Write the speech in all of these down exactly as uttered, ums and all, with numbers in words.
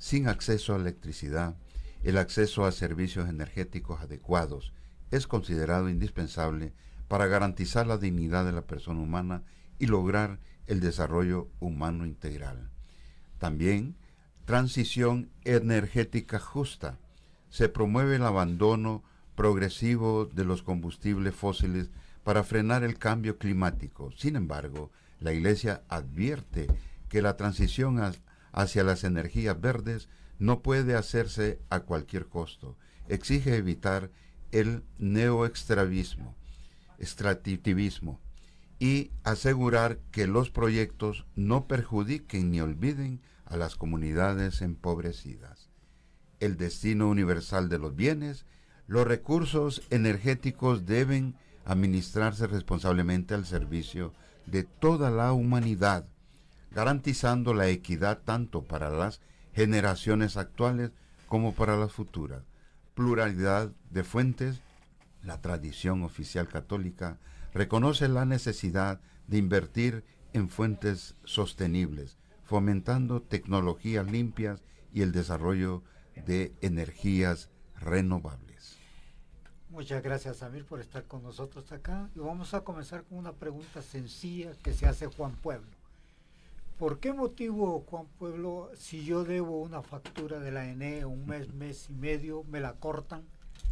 Sin acceso a electricidad, el acceso a servicios energéticos adecuados es considerado indispensable para garantizar la dignidad de la persona humana y lograr el desarrollo humano integral. También, transición energética justa. Se promueve el abandono progresivo de los combustibles fósiles para frenar el cambio climático. Sin embargo, la Iglesia advierte que la transición hacia las energías verdes no puede hacerse a cualquier costo. Exige evitar el neoextractivismo, extractivismo y asegurar que los proyectos no perjudiquen ni olviden a las comunidades empobrecidas. El destino universal de los bienes, los recursos energéticos deben administrarse responsablemente al servicio de toda la humanidad, garantizando la equidad tanto para las generaciones actuales como para las futuras. Pluralidad de fuentes. La tradición oficial católica reconoce la necesidad de invertir en fuentes sostenibles, fomentando tecnologías limpias y el desarrollo de energías renovables. Muchas gracias, Samir, por estar con nosotros acá. Y vamos a comenzar con una pregunta sencilla que se hace Juan Pueblo. ¿Por qué motivo, Juan Pueblo, si yo debo una factura de la E N E un mes, mes y medio, me la cortan?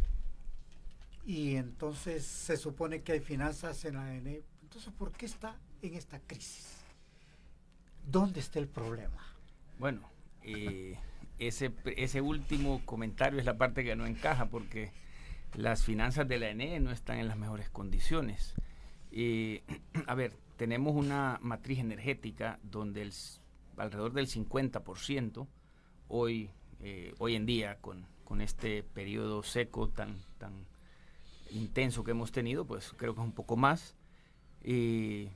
Y entonces se supone que hay finanzas en la E N E. Entonces, ¿por qué está en esta crisis? ¿Dónde está el problema? Bueno, eh, ese, ese último comentario es la parte que no encaja, porque las finanzas de la E N E no están en las mejores condiciones. Eh, a ver, tenemos una matriz energética donde el, alrededor del cincuenta por ciento hoy, eh, hoy en día, con, con este periodo seco tan, tan intenso que hemos tenido, pues creo que es un poco más, eh,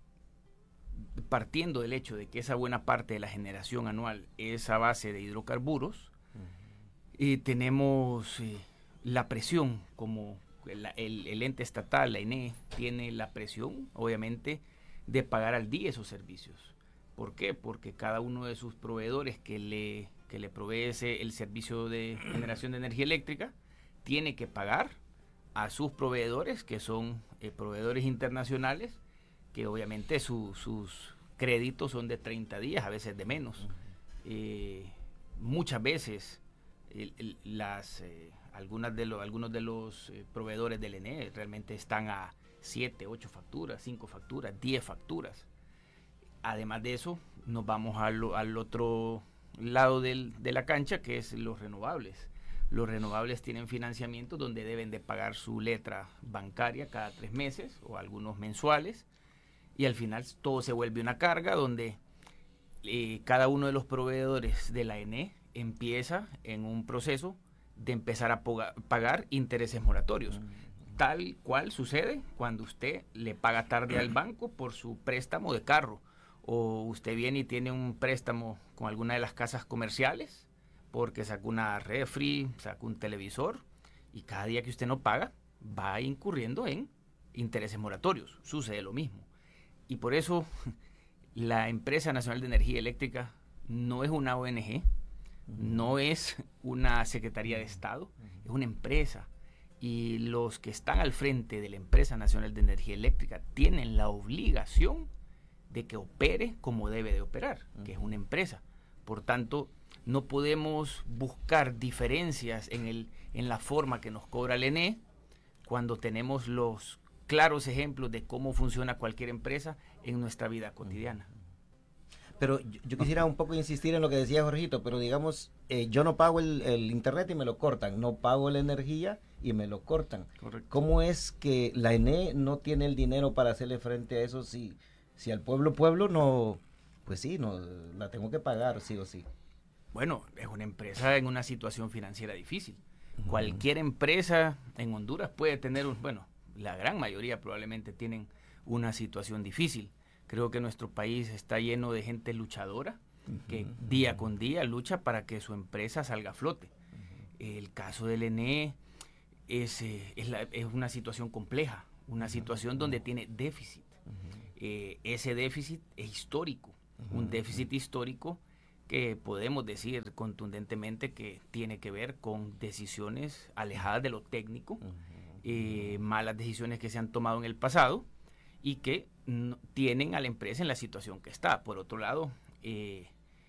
partiendo del hecho de que esa buena parte de la generación anual es a base de hidrocarburos, uh-huh. y tenemos eh, la presión, como el, el, el ente estatal, la E N E, tiene la presión, obviamente, de pagar al día esos servicios. ¿Por qué? Porque cada uno de sus proveedores que le, que le provee ese, el servicio de generación de energía eléctrica tiene que pagar a sus proveedores, que son eh, proveedores internacionales, que obviamente su, sus créditos son de treinta días, a veces de menos. Uh-huh. Eh, muchas veces el, el, las, eh, algunas de lo, algunos de los eh, proveedores del E N E realmente están a siete, ocho facturas, cinco facturas, diez facturas. Además de eso, nos vamos al, al otro lado del, de la cancha, que es los renovables. Los renovables tienen financiamiento donde deben de pagar su letra bancaria cada tres meses o algunos mensuales, y al final todo se vuelve una carga donde eh, cada uno de los proveedores de la E N E empieza en un proceso de empezar a poga, pagar intereses moratorios. Uh-huh. Tal cual sucede cuando usted le paga tarde al banco por su préstamo de carro, o usted viene y tiene un préstamo con alguna de las casas comerciales porque sacó una refri, sacó un televisor, y cada día que usted no paga va incurriendo en intereses moratorios. Sucede lo mismo. Y por eso la Empresa Nacional de Energía Eléctrica no es una O N G, uh-huh. no es una Secretaría de Estado, uh-huh. es una empresa. Y los que están al frente de la Empresa Nacional de Energía Eléctrica tienen la obligación de que opere como debe de operar, uh-huh. que es una empresa. Por tanto, no podemos buscar diferencias en, el, en la forma que nos cobra el E N E cuando tenemos los claros ejemplos de cómo funciona cualquier empresa en nuestra vida cotidiana. Pero yo, yo quisiera un poco insistir en lo que decía Jorgito, pero digamos, eh, yo no pago el, el internet y me lo cortan, no pago la energía y me lo cortan. Correcto. ¿Cómo es que la E N E no tiene el dinero para hacerle frente a eso si, si al pueblo pueblo no, pues sí, no la tengo que pagar sí o sí? Bueno, es una empresa en una situación financiera difícil. Uh-huh. Cualquier empresa en Honduras puede tener un, bueno, la gran mayoría probablemente tienen una situación difícil. Creo que nuestro país está lleno de gente luchadora uh-huh, que día uh-huh. con día lucha para que su empresa salga a flote. Uh-huh. El caso del E N E es, eh, es, la, es una situación compleja, una uh-huh. situación donde tiene déficit. Uh-huh. Eh, ese déficit es histórico, uh-huh. un déficit histórico que podemos decir contundentemente que tiene que ver con decisiones alejadas de lo técnico, uh-huh. eh, malas decisiones que se han tomado en el pasado y que no, tienen a la empresa en la situación que está. Por otro lado, eh,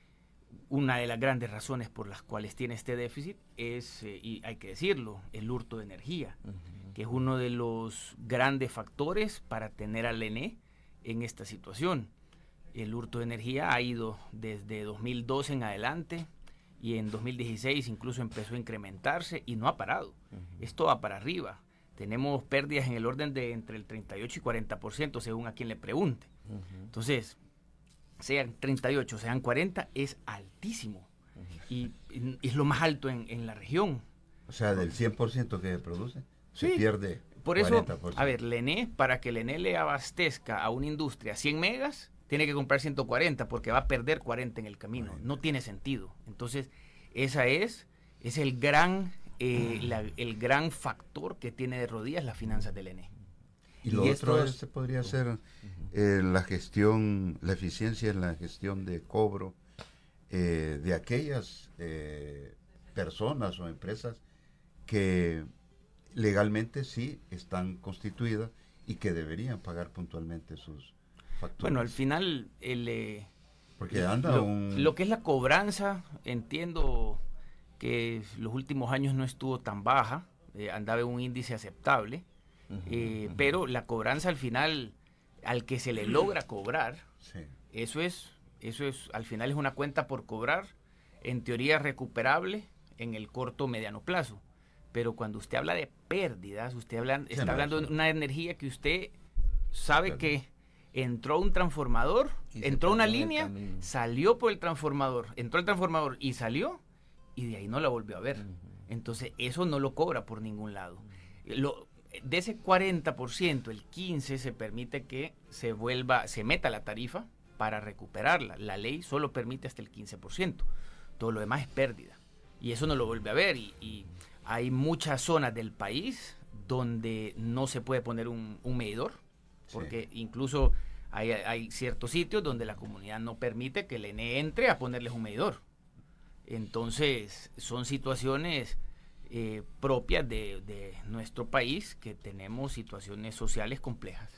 una de las grandes razones por las cuales tiene este déficit es, eh, y hay que decirlo, el hurto de energía, uh-huh. que es uno de los grandes factores para tener al E N E en esta situación. El hurto de energía ha ido desde dos mil doce en adelante y en dos mil dieciséis incluso empezó a incrementarse y no ha parado. Uh-huh. Esto va para arriba. Tenemos pérdidas en el orden de entre el treinta y ocho y cuarenta por ciento según a quien le pregunte. Uh-huh. Entonces, sean treinta y ocho, sean cuarenta, es altísimo. Uh-huh. y, y es lo más alto en, en la región. O sea, del cien por ciento que se produce, sí. se pierde Por eso, cuarenta por ciento. A ver, el E N E, para que el E N E le abastezca a una industria cien megas, tiene que comprar ciento cuarenta porque va a perder cuarenta en el camino. cuarenta. No tiene sentido. Entonces, esa es, es el gran, eh, la, el gran factor que tiene de rodillas las finanzas del E N E. Y lo y otro es, es, podría ser eh, la gestión, la eficiencia en la gestión de cobro eh, de aquellas eh, personas o empresas que legalmente sí están constituidas y que deberían pagar puntualmente sus facturas. Bueno, al final el, eh, porque anda lo, un... lo que es la cobranza, entiendo que los últimos años no estuvo tan baja, eh, andaba en un índice aceptable, uh-huh, eh, uh-huh. pero la cobranza al final, al que se le logra cobrar, sí. eso es, eso es, al final es una cuenta por cobrar, en teoría recuperable en el corto o mediano plazo. Pero cuando usted habla de pérdidas, usted habla, está sí, hablando de una energía que usted sabe sí, que entró un transformador, entró una línea, salió por el transformador, entró el transformador y salió, y de ahí no la volvió a ver. Uh-huh. Entonces, eso no lo cobra por ningún lado. Uh-huh. Lo, de ese cuarenta por ciento, el quince por ciento se permite que se vuelva, se meta la tarifa para recuperarla. La ley solo permite hasta el quince por ciento. Todo lo demás es pérdida. Y eso no lo vuelve a ver. Y, y hay muchas zonas del país donde no se puede poner un, un medidor, porque sí. incluso hay, hay ciertos sitios donde la comunidad no permite que el E N E entre a ponerles un medidor. Entonces, son situaciones eh, propias de, de nuestro país, que tenemos situaciones sociales complejas.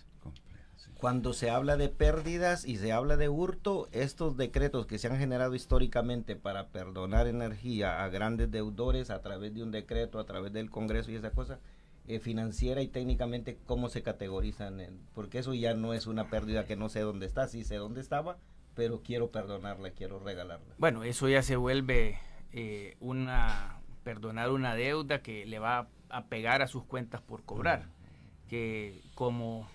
Cuando se habla de pérdidas y se habla de hurto, estos decretos que se han generado históricamente para perdonar energía a grandes deudores a través de un decreto, a través del Congreso y esa cosa, eh, financiera y técnicamente, ¿cómo se categorizan? En, porque eso ya no es una pérdida que no sé dónde está, sí sé dónde estaba, pero quiero perdonarla, quiero regalarla. Bueno, eso ya se vuelve eh, una, perdonar una deuda que le va a, a pegar a sus cuentas por cobrar, uh-huh. que como...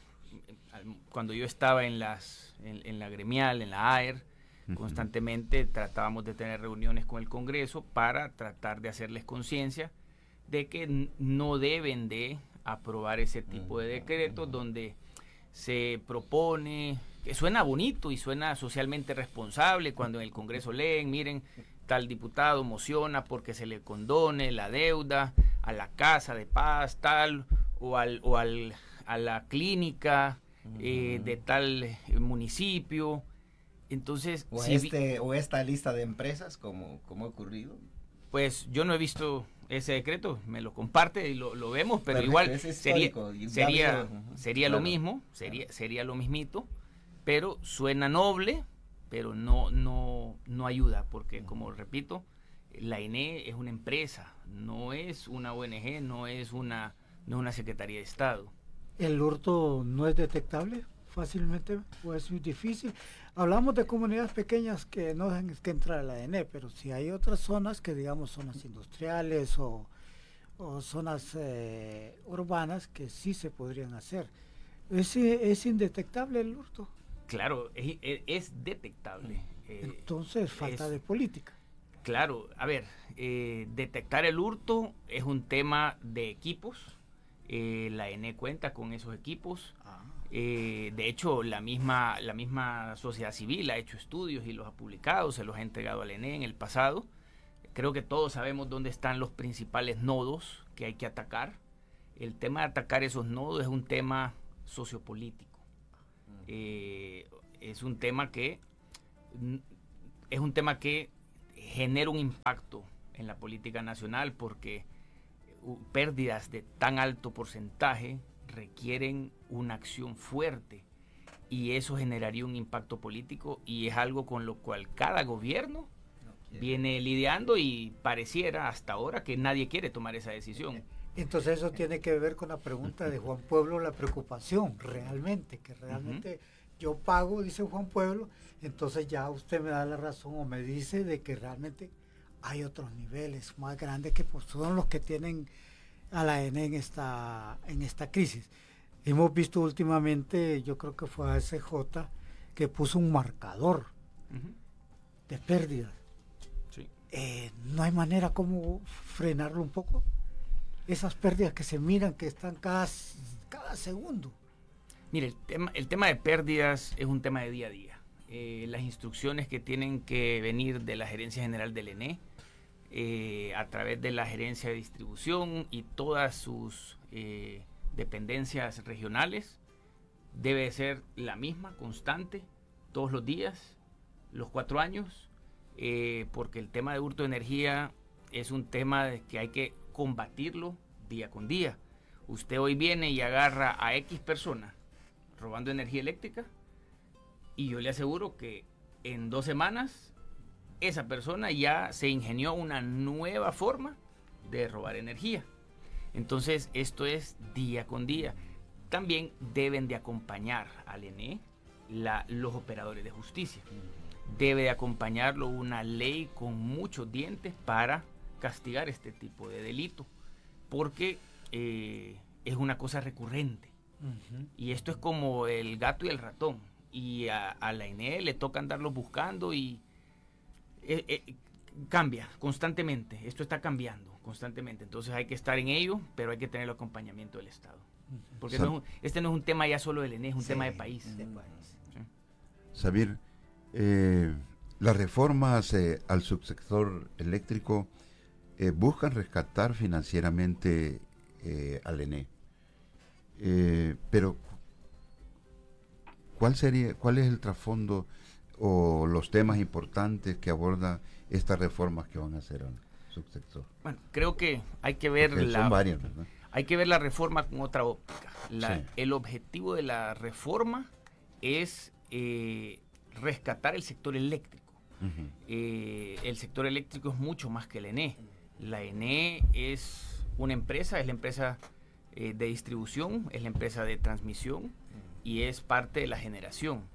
Cuando yo estaba en las en, en la gremial, en la A E R, uh-huh. constantemente tratábamos de tener reuniones con el Congreso para tratar de hacerles conciencia de que n- no deben de aprobar ese tipo de decretos uh-huh. donde se propone, que suena bonito y suena socialmente responsable cuando en el Congreso leen, miren, tal diputado mociona porque se le condone la deuda a la Casa de Paz, tal, o al, o al a la clínica eh, de tal eh, municipio. Entonces o, si este, vi, o esta lista de empresas como, como ha ocurrido. Pues yo no he visto ese decreto, me lo comparte y lo, lo vemos, pero Perfecto, igual sería sería, uh-huh. sería claro. lo mismo, sería claro. sería lo mismito, pero suena noble, pero no no no ayuda, porque uh-huh. como repito, la E N E es una empresa, no es una O N G, no es una no es una Secretaría de Estado. ¿El hurto no es detectable fácilmente o es muy difícil? Hablamos de comunidades pequeñas que no dejan que entrar a la E N E, pero si hay otras zonas que digamos zonas industriales o, o zonas eh, urbanas que sí se podrían hacer. ¿Es, es indetectable el hurto? Claro, es, es detectable. Entonces, eh, falta es, de política. Claro, a ver, eh, detectar el hurto es un tema de equipos. Eh, la E N E cuenta con esos equipos. Ah. Eh, de hecho, la misma, la misma sociedad civil ha hecho estudios y los ha publicado, se los ha entregado a la E N E en el pasado. Creo que todos sabemos dónde están los principales nodos que hay que atacar. El tema de atacar esos nodos es un tema sociopolítico. Eh, es un tema que es un tema que genera un impacto en la política nacional porque uh, pérdidas de tan alto porcentaje requieren una acción fuerte y eso generaría un impacto político y es algo con lo cual cada gobierno viene lidiando y pareciera hasta ahora que nadie quiere tomar esa decisión. Entonces eso tiene que ver con la pregunta de Juan Pueblo, la preocupación realmente, que realmente uh-huh. yo pago, dice Juan Pueblo, entonces ya usted me da la razón o me dice de que realmente hay otros niveles más grandes que pues, son los que tienen a la E N E en esta, en esta crisis. Hemos visto últimamente, yo creo que fue A S J, que puso un marcador uh-huh. de pérdidas. Sí. Eh, no hay manera como frenarlo un poco. Esas pérdidas que se miran, que están cada, cada segundo. Mire, el tema, el tema de pérdidas es un tema de día a día. Eh, las instrucciones que tienen que venir de la Gerencia General del E N E, eh, a través de la Gerencia de Distribución y todas sus eh, dependencias regionales, debe ser la misma, constante, todos los días, los cuatro años, eh, porque el tema de hurto de energía es un tema de que hay que combatirlo día con día. Usted hoy viene y agarra a X persona robando energía eléctrica y yo le aseguro que en dos semanas esa persona ya se ingenió una nueva forma de robar energía. Entonces esto es día con día. También deben de acompañar al E N E la, los operadores de justicia. Debe de acompañarlo una ley con muchos dientes para castigar este tipo de delito, porque eh, es una cosa recurrente. Uh-huh. Y esto es como el gato y el ratón. Y a, a la E N E le toca andarlos buscando y eh, eh, cambia constantemente. Esto está cambiando constantemente. Entonces hay que estar en ello, pero hay que tener el acompañamiento del Estado. Uh-huh. Porque no es un, este no es un tema ya solo del E N E, es un sí, tema de país. De país. Sí. Sabir, eh, las reformas eh, al subsector eléctrico Eh, buscan rescatar financieramente eh, al E N E. Eh, pero ¿cuál sería, cuál es el trasfondo o los temas importantes que aborda estas reformas que van a hacer al subsector? Bueno, creo que hay que ver Porque la son varias, ¿verdad? Hay que ver la reforma con otra óptica. La, sí. El objetivo de la reforma es eh, rescatar el sector eléctrico. Uh-huh. Eh, el sector eléctrico es mucho más que el E N E. La E N E es una empresa, es la empresa eh, de distribución, es la empresa de transmisión y es parte de la generación.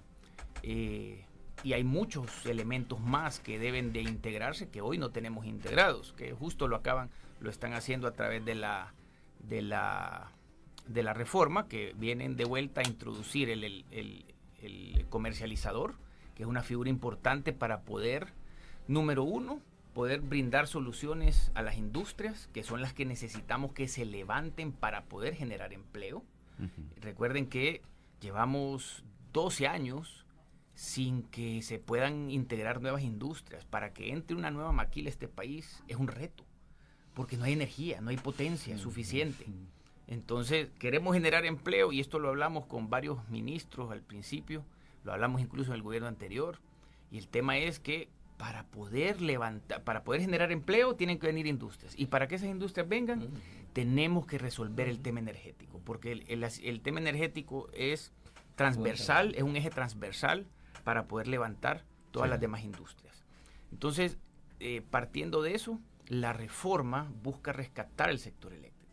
Eh, y hay muchos elementos más que deben de integrarse que hoy no tenemos integrados, que justo lo acaban, lo están haciendo a través de la, de la, de la reforma, que vienen de vuelta a introducir el, el, el, el comercializador, que es una figura importante para poder, número uno, poder brindar soluciones a las industrias, que son las que necesitamos que se levanten para poder generar empleo. Uh-huh. Recuerden que llevamos doce años sin que se puedan integrar nuevas industrias. Para que entre una nueva maquila a este país es un reto, porque no hay energía, no hay potencia uh-huh. suficiente. Entonces queremos generar empleo y esto lo hablamos con varios ministros al principio, lo hablamos incluso en el gobierno anterior, y el tema es que para poder levantar, para poder generar empleo tienen que venir industrias. Y para que esas industrias vengan, uh-huh. tenemos que resolver el tema energético, porque el, el, el tema energético es transversal, es un eje transversal para poder levantar todas sí. las demás industrias. Entonces, eh, partiendo de eso, la reforma busca rescatar el sector eléctrico.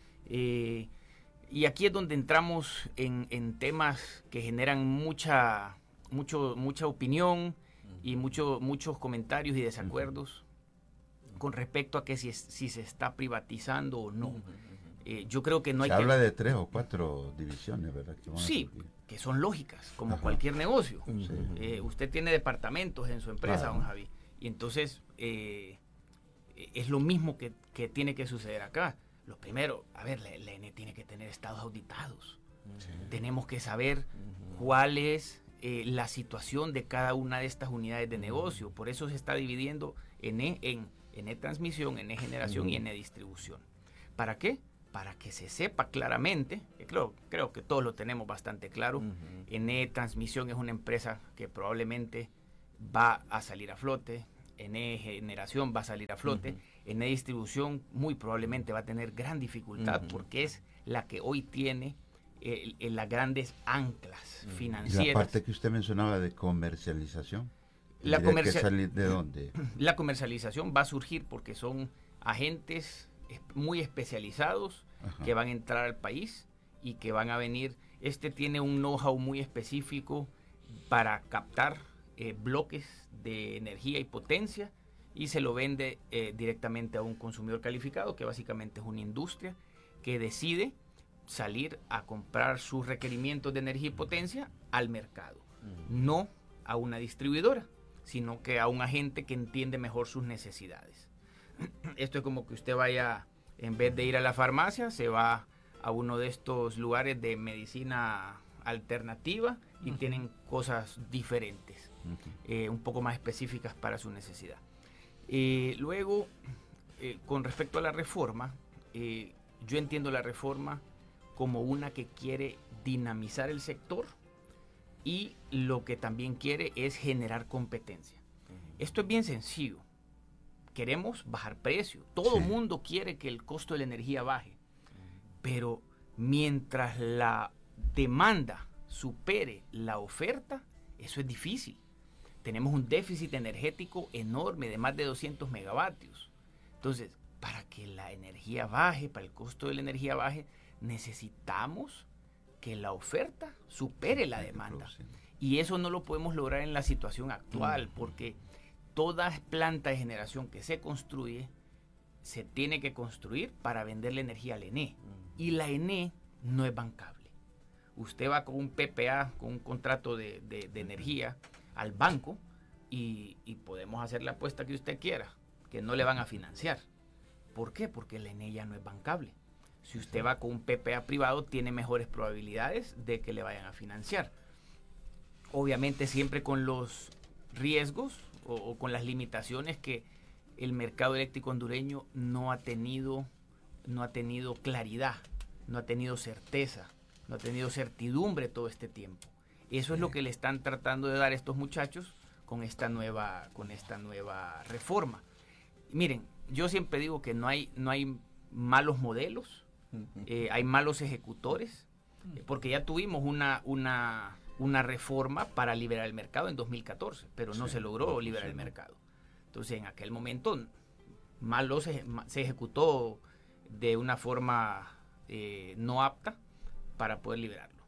Eh, y aquí es donde entramos en, en temas que generan mucha, mucho, mucha opinión, y mucho, muchos comentarios y desacuerdos uh-huh. con respecto a que si, es, si se está privatizando o no. Uh-huh. Eh, yo creo que no se hay habla que... de tres o cuatro divisiones, ¿verdad? Que van sí, que son lógicas, como Ajá. cualquier negocio. Uh-huh. Eh, usted tiene departamentos en su empresa, claro. don Javi, y entonces eh, es lo mismo que, que tiene que suceder acá. Lo primero, a ver, la, la E N E tiene que tener estados auditados. Uh-huh. Tenemos que saber uh-huh. cuál es Eh, la situación de cada una de estas unidades de negocio. Por eso se está dividiendo en E, en, en E transmisión, en E generación uh-huh. y en E distribución. ¿Para qué? Para que se sepa claramente, que creo, creo que todos lo tenemos bastante claro, uh-huh. en E transmisión es una empresa que probablemente va a salir a flote, Ene Generación va a salir a flote, uh-huh. Ene Distribución muy probablemente va a tener gran dificultad uh-huh. porque es la que hoy tiene eh, eh, las grandes anclas uh-huh. financieras. Y la parte que usted mencionaba de comercialización, la comercia salir ¿de dónde? La comercialización va a surgir porque son agentes muy especializados uh-huh. que van a entrar al país y que van a venir. Este tiene un know-how muy específico para captar eh, bloques de energía y potencia y se lo vende eh, directamente a un consumidor calificado, que básicamente es una industria que decide salir a comprar sus requerimientos de energía y potencia al mercado, mm. no a una distribuidora, sino que a un agente que entiende mejor sus necesidades. Esto es como que usted vaya, en vez de ir a la farmacia, se va a uno de estos lugares de medicina alternativa y uh-huh. tienen cosas diferentes, uh-huh. eh, un poco más específicas para su necesidad. Eh, luego, eh, con respecto a la reforma, eh, yo entiendo la reforma como una que quiere dinamizar el sector y lo que también quiere es generar competencia. Uh-huh. Esto es bien sencillo. Queremos bajar precio. Todo el sí. mundo quiere que el costo de la energía baje. Uh-huh. Pero mientras la demanda supere la oferta, eso es difícil. Tenemos un déficit energético enorme de más de doscientos megavatios. Entonces, para que la energía baje, para el costo de la energía baje, necesitamos que la oferta supere la demanda. Y eso no lo podemos lograr en la situación actual, porque toda planta de generación que se construye, se tiene que construir para vender la energía al Ene. Y la Ene no es bancable. Usted va con un P P A, con un contrato de, de, de energía al banco y, y podemos hacer la apuesta que usted quiera, que no le van a financiar. ¿Por qué? Porque la Ene ya no es bancable. Si usted va con un P P A privado, tiene mejores probabilidades de que le vayan a financiar. Obviamente siempre con los riesgos o, o con las limitaciones que el mercado eléctrico hondureño no ha tenido, no ha tenido claridad, no ha tenido certeza, no ha tenido certidumbre todo este tiempo. Eso es lo que le están tratando de dar estos muchachos con esta nueva, con esta nueva reforma. Miren, yo siempre digo que no hay, no hay malos modelos, eh, hay malos ejecutores, eh, porque ya tuvimos una, una, una reforma para liberar el mercado en dos mil catorce, pero no sí, se logró liberar sí, el mercado. Entonces, en aquel momento, malo se, se ejecutó de una forma eh, no apta para poder liberarlo.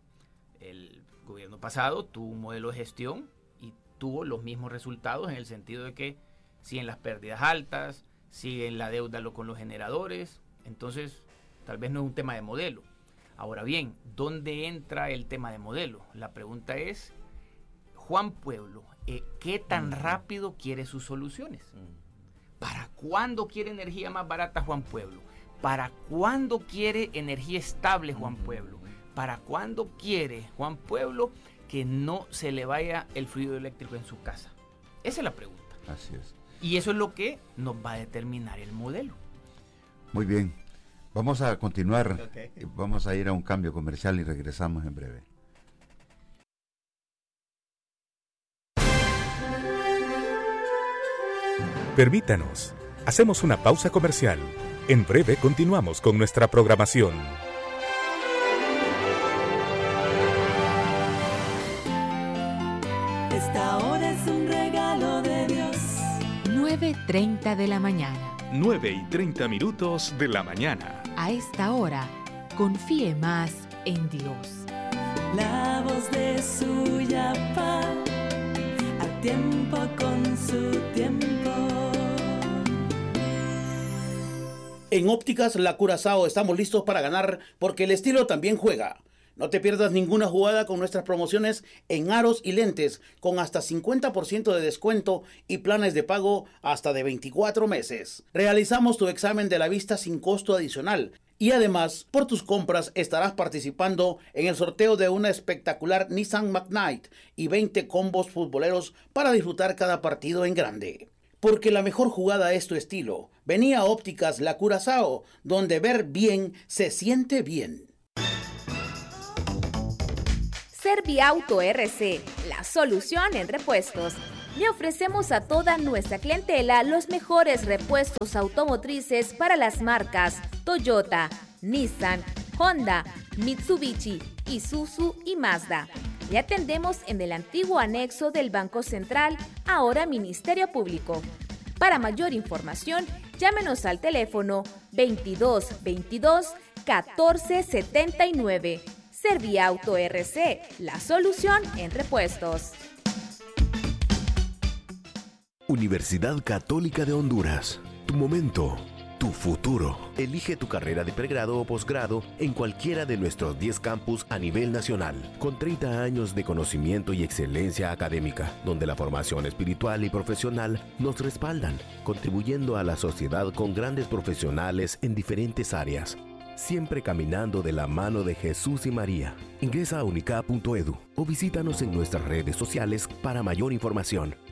El gobierno pasado tuvo un modelo de gestión y tuvo los mismos resultados en el sentido de que siguen las pérdidas altas, siguen la deuda con los generadores, entonces tal vez no es un tema de modelo. Ahora bien, ¿dónde entra el tema de modelo? La pregunta es, Juan Pueblo, eh, ¿qué tan rápido quiere sus soluciones? ¿Para cuándo quiere energía más barata Juan Pueblo? ¿Para cuándo quiere energía estable Juan Pueblo? ¿Para cuándo quiere Juan Pueblo que no se le vaya el fluido eléctrico en su casa? Esa es la pregunta. Así es. Y eso es lo que nos va a determinar el modelo. Muy bien. Vamos a continuar. Okay. Vamos a ir a un cambio comercial y regresamos en breve. Permítanos. Hacemos una pausa comercial. En breve continuamos con nuestra programación. Esta hora es un regalo de Dios. nueve y treinta de la mañana. nueve y treinta minutos de la mañana. A esta hora, confíe más en Dios. La voz de su Yapa, a tiempo con su tiempo. En Ópticas La Curazao estamos listos para ganar porque el estilo también juega. No te pierdas ninguna jugada con nuestras promociones en aros y lentes con hasta cincuenta por ciento de descuento y planes de pago hasta de veinticuatro meses. Realizamos tu examen de la vista sin costo adicional y además por tus compras estarás participando en el sorteo de una espectacular Nissan Magnite y veinte combos futboleros para disfrutar cada partido en grande. Porque la mejor jugada es tu estilo. Vení a Ópticas La Curazao, donde ver bien se siente bien. Serviauto R C, la solución en repuestos. Le ofrecemos a toda nuestra clientela los mejores repuestos automotrices para las marcas Toyota, Nissan, Honda, Mitsubishi, Isuzu y Mazda. Le atendemos en el antiguo anexo del Banco Central, ahora Ministerio Público. Para mayor información, llámenos al teléfono veintidós veintidós catorce setenta y nueve. Serviauto R C, la solución en repuestos. Universidad Católica de Honduras. Tu momento, tu futuro. Elige tu carrera de pregrado o posgrado en cualquiera de nuestros diez campus a nivel nacional, con treinta años de conocimiento y excelencia académica, donde la formación espiritual y profesional nos respaldan, contribuyendo a la sociedad con grandes profesionales en diferentes áreas, siempre caminando de la mano de Jesús y María. Ingresa a unicap punto edu o visítanos en nuestras redes sociales para mayor información.